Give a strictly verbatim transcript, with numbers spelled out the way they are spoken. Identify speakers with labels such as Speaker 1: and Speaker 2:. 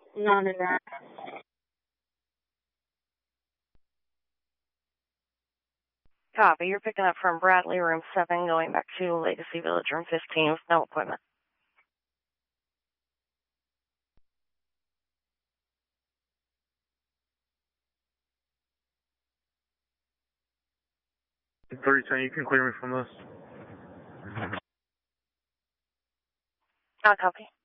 Speaker 1: Not in that. Copy. You're picking up from Bradley, room seven, going back to Legacy Village, room fifteen, with no equipment.
Speaker 2: thirty ten, you can clear me from this.
Speaker 1: Not copy.